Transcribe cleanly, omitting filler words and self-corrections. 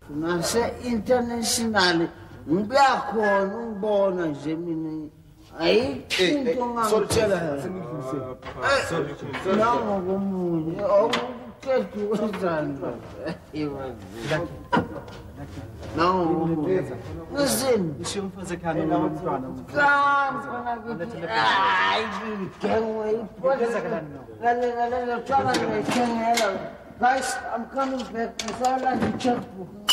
Nase-international ngiyakhona ungibona nje mina ayikho into ngangitshela nangokomunye awuqeda ukwenzani Listen. Guys, I'm coming back. I saw like a checkbook.